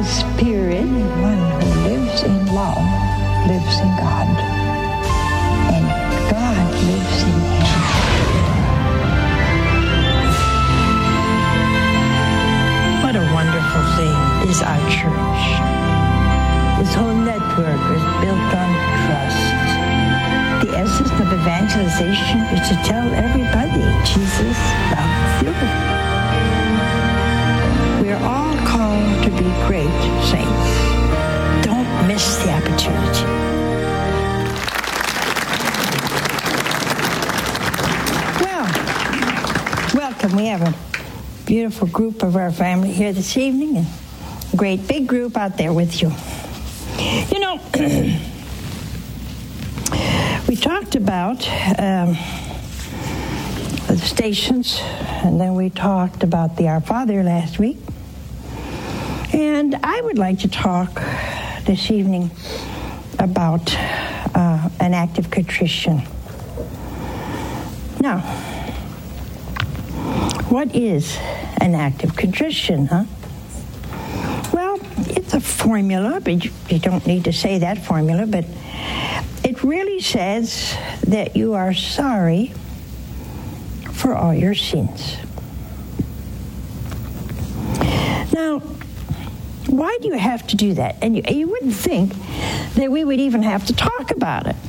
the Spirit, one who lives in love, lives in God, and God lives in him. What a wonderful thing is our church. This whole network is built on trust. The essence of evangelization is to tell everybody Jesus loves you. We're all called to be great saints. Don't miss the opportunity. Well, welcome. We have a beautiful group of our family here this evening, and a great big group out there with you. You know, we talked about the stations, and then we talked about the Our Father last week. And I would like to talk this evening about an act of contrition. Now, what is an act of contrition, huh? Well, it's a formula, but you don't need to say that formula, but it really says that you are sorry for all your sins. Now, why do you have to do that? And you wouldn't think that we would even have to talk about it.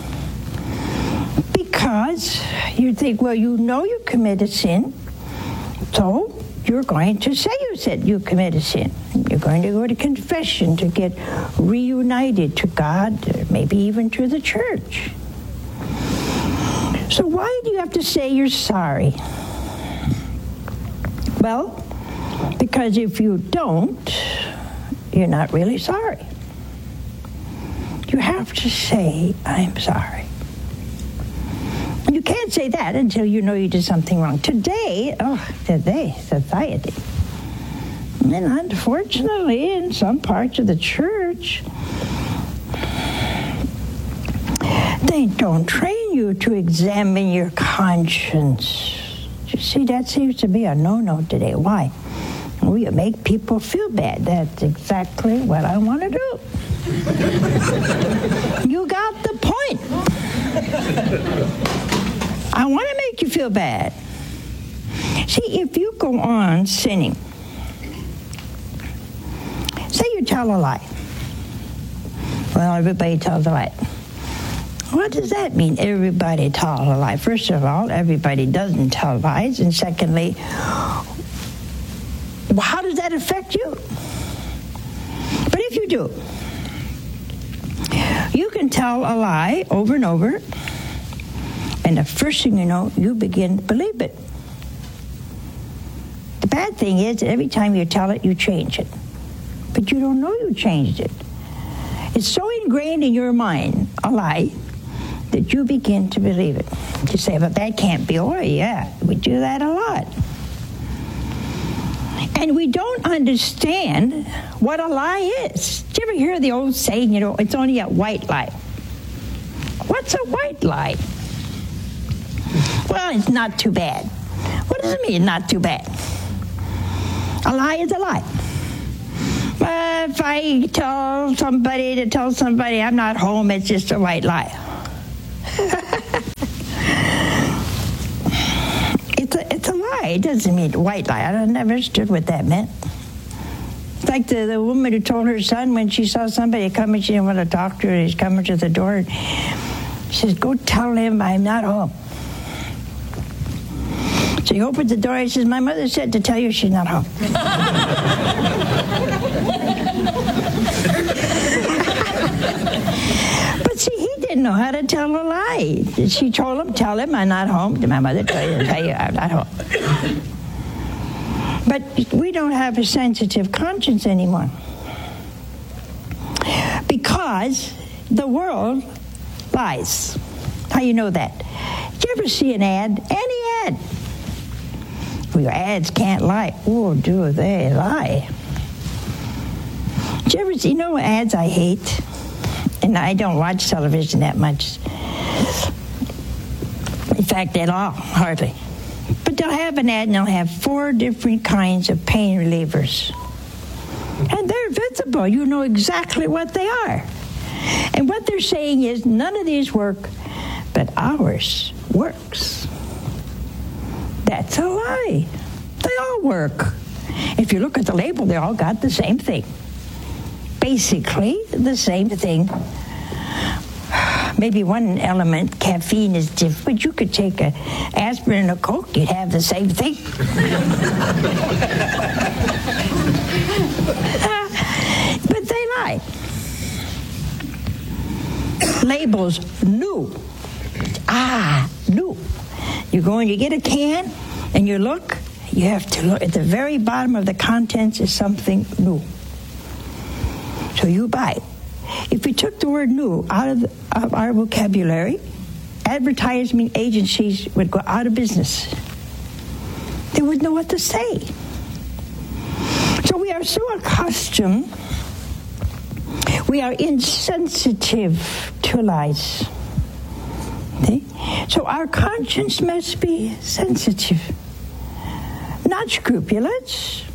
Because you'd think, well, you know you committed sin, so you're going to say you committed sin. You're going to go to confession to get reunited to God, maybe even to the church. So why do you have to say you're sorry? Well, because if you don't, you're not really sorry. You have to say, I'm sorry. You can't say that until you know you did something wrong. Today, society. And unfortunately, in some parts of the church, they don't train you to examine your conscience. You see, that seems to be a no-no today. Why? We make people feel bad. That's exactly what I want to do. You got the point. I want to make you feel bad. See, if you go on sinning, say you tell a lie. Well, everybody tells a lie. What does that mean, everybody tells a lie? First of all, everybody doesn't tell lies. And secondly, how does that affect you? But if you do, you can tell a lie over and over, and the first thing you know, you begin to believe it. The bad thing is, every time you tell it, you change it. But you don't know you changed it. It's so ingrained in your mind, a lie, that you begin to believe it. You say, but that can't be. Oh, yeah, we do that a lot. And we don't understand what a lie is. Did you ever hear the old saying, it's only a white lie? What's a white lie? Well, it's not too bad. What does it mean, not too bad? A lie is a lie. If I tell somebody I'm not home, it's just a white lie. It's a lie. It doesn't mean white lie. I never understood what that meant. It's like the woman who told her son when she saw somebody coming, she didn't want to talk to her, he's coming to the door. She says, go tell him I'm not home. So he opens the door, he says, my mother said to tell you she's not home. But see, he didn't know how to tell a lie. She told him, tell him I'm not home. Did my mother tell you I'm not home? But we don't have a sensitive conscience anymore. Because the world lies. How you know that? Did you ever see an ad? Any ad? Well, your ads can't lie. Oh, do they lie? Did you ever see, ads I hate? And I don't watch television that much. In fact, at all, hardly. But they'll have an ad and they'll have 4 different kinds of pain relievers. And they're principle. You know exactly what they are. And what they're saying is none of these work, but ours works. That's a lie. They all work. If you look at the label, they all got the same thing. Basically, the same thing. Maybe one element, caffeine, is different, but you could take an aspirin and a Coke, you'd have the same thing. But they lie. Labels, new. New. You go and you get a can, and you look, you have to look. At the very bottom of the contents is something new. So you buy it. If we took the word new out of our vocabulary, advertising agencies would go out of business. They wouldn't know what to say. So we are so accustomed, we are insensitive to lies. Okay? So our conscience must be sensitive, not scrupulous,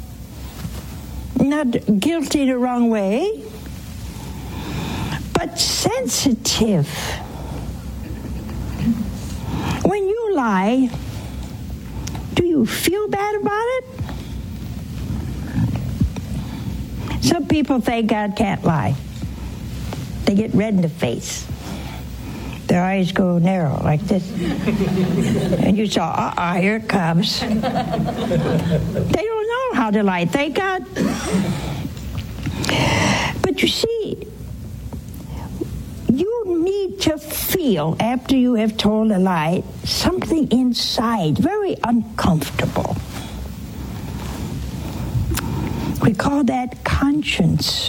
not guilty the wrong way, but sensitive. When you lie, do you feel bad about it? Some people think God can't lie. They get red in the face. Their eyes go narrow like this. And you saw, here it comes. They don't know how to lie, thank God. But you see, you need to feel, after you have told a lie, something inside, very uncomfortable. We call that conscience.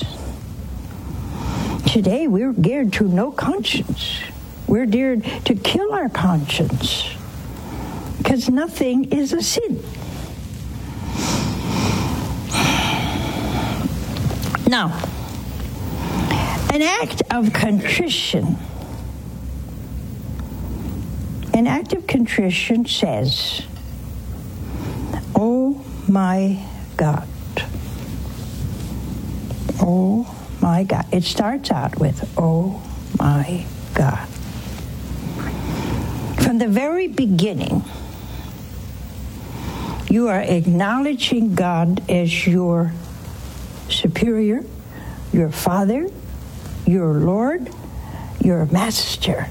Today, we're geared to no conscience. We're geared to kill our conscience, because nothing is a sin. Now, an act of contrition. An act of contrition says, "Oh my God. Oh my God." It starts out with, "Oh my God." From the very beginning, you are acknowledging God as your superior, your Father, your Lord, your Master.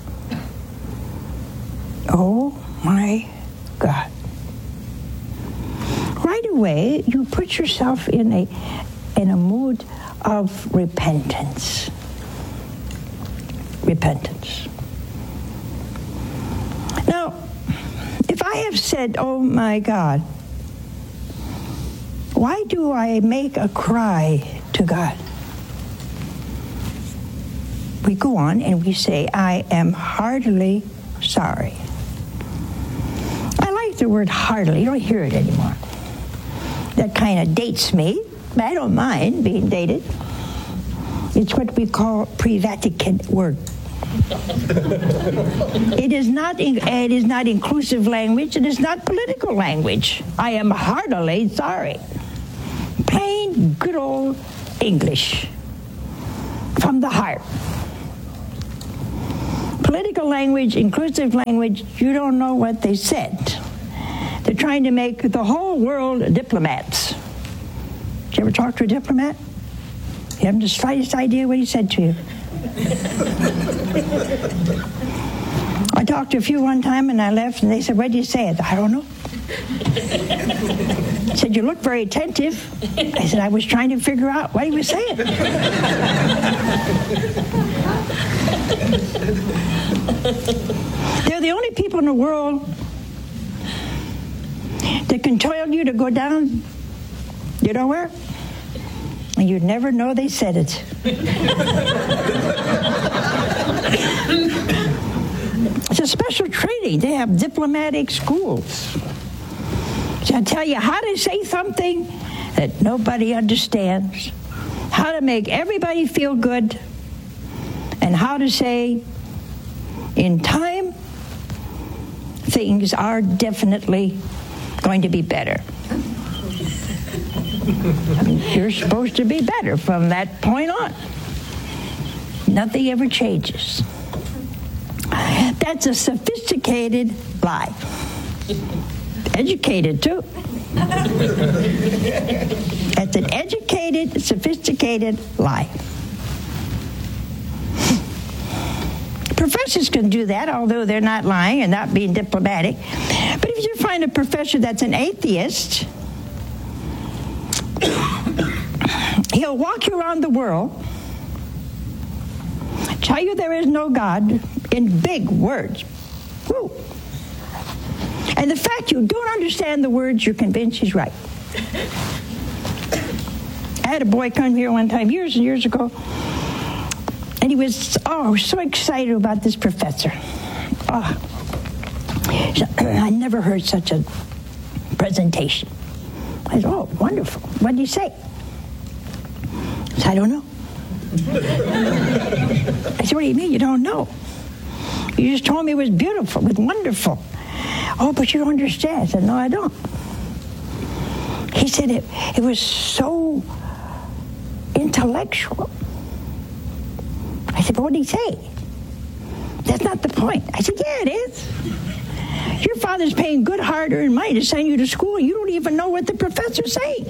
Oh my God. Right away, you put yourself in a mood of repentance. Repentance. Now, if I have said, "Oh my God," why do I make a cry to God? We go on and we say, "I am heartily sorry." I like the word heartily. You don't hear it anymore. That kind of dates me, but I don't mind being dated. It's what we call pre-Vatican word. It is not inclusive language. It is not political language. I am heartily sorry. Plain, good old English from the heart. Political language, inclusive language, you don't know what they said. They're trying to make the whole world diplomats. Did you ever talk to a diplomat? You haven't the slightest idea what he said to you. I talked to a few one time and I left and they said, "What did you say?" I don't know. I said, "You look very attentive." I said, "I was trying to figure out what he was saying." They're the only people in the world that can tell you to go down, you know where? And you'd never know they said it. It's a special training. They have diplomatic schools. So I tell you how to say something that nobody understands, how to make everybody feel good, and how to say, in time, things are definitely going to be better. I mean, you're supposed to be better from that point on. Nothing ever changes. That's a sophisticated lie. Educated, too. That's an educated, sophisticated lie. Professors can do that, although they're not lying and not being diplomatic. But if you find a professor that's an atheist, he'll walk you around the world, tell you there is no God in big words. Woo. And the fact you don't understand the words, you're convinced he's right. I had a boy come here one time, years and years ago, and he was so excited about this professor. I never heard such a presentation. I said, oh, wonderful. What did he say? I said, I don't know. I said, what do you mean you don't know? You just told me it was beautiful, it was wonderful. Oh, but you don't understand. I said, no, I don't. He said it was so intellectual. I said, but what did he say? That's not the point. I said, yeah, it is. Your father's paying good hard-earned money to send you to school. You don't even know what the professor's saying.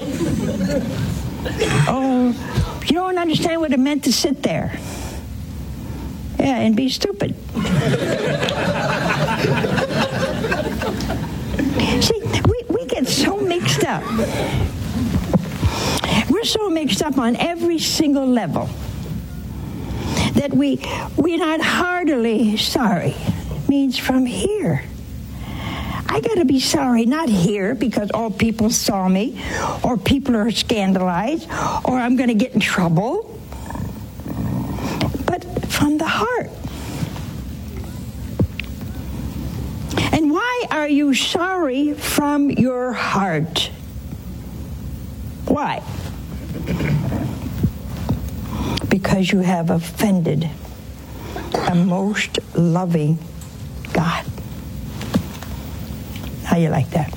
Oh, you don't understand what it meant to sit there. Yeah, and be stupid. See, we get so mixed up. We're so mixed up on every single level that we're not heartily sorry. Means from here. I got to be sorry, not here because all people saw me, or people are scandalized, or I'm going to get in trouble, but from the heart. And why are you sorry from your heart? Why? Because you have offended a most loving God. How you like that?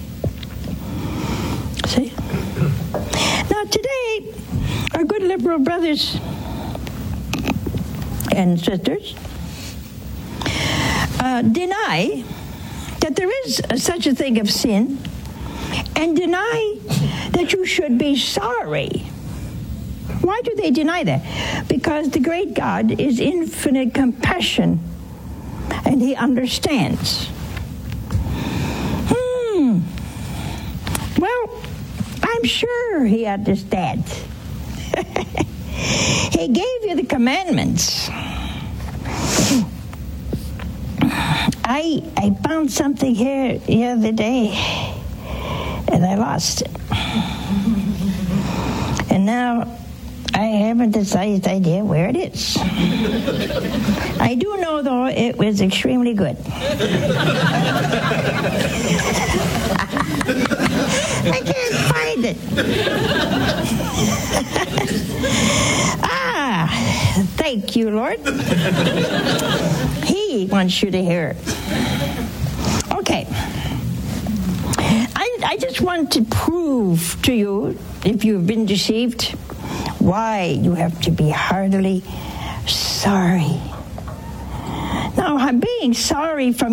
See? Now today, our good liberal brothers and sisters deny that there is such a thing of sin, and deny that you should be sorry. Why do they deny that? Because the great God is infinite compassion, and he understands. Well, I'm sure he understands. He gave you the commandments. I found something here the other day, and I lost it. And now I haven't the slightest idea where it is. I do know, though, it was extremely good. I can't find it. Thank you, Lord. He wants you to hear it. Okay. I just want to prove to you, if you've been deceived, why you have to be heartily sorry. Now, being sorry from